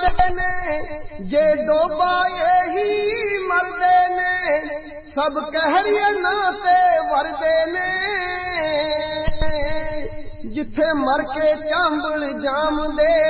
मरदे ने, जे डोबाए ही मरदे ने, सब कहरियना ते वरदे ने। जिथे मर के चांबल जाम दे